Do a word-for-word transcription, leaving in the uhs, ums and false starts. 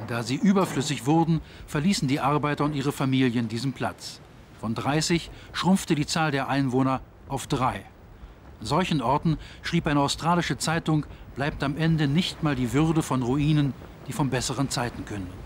Da sie überflüssig wurden, verließen die Arbeiter und ihre Familien diesen Platz. Von dreißig schrumpfte die Zahl der Einwohner auf drei. Solchen Orten, schrieb eine australische Zeitung, bleibt am Ende nicht mal die Würde von Ruinen, die von besseren Zeiten künden.